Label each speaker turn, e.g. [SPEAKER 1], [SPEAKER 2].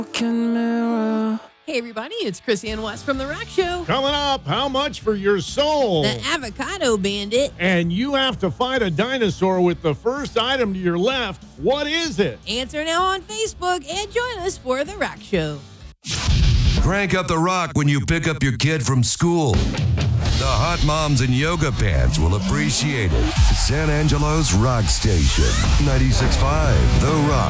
[SPEAKER 1] Hey everybody, it's Chris Ann West from The Rock Show.
[SPEAKER 2] Coming up, how much for your soul?
[SPEAKER 1] The Avocado Bandit.
[SPEAKER 2] And you have to fight a dinosaur with the first item to your left. What is it?
[SPEAKER 1] Answer now on Facebook and join us for The Rock Show.
[SPEAKER 3] Crank up the rock when you pick up your kid from school. The hot moms in yoga pants will appreciate it. San Angelo's Rock Station. 96.5 The Rock.